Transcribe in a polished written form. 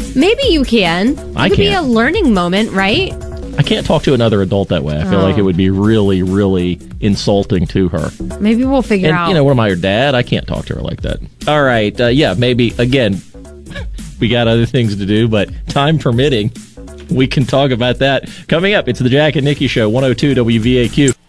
Maybe you can. I It could be a can't. learning moment, right? I can't talk to another adult that way. I feel like it would be really, really insulting to her. Maybe we'll figure And, out. you know, what am I, her dad? I can't talk to her like that. All right. Yeah, maybe, again, we got other things to do, but time permitting, we can talk about that. Coming up, it's the Jack and Nikki Show, 102 WVAQ.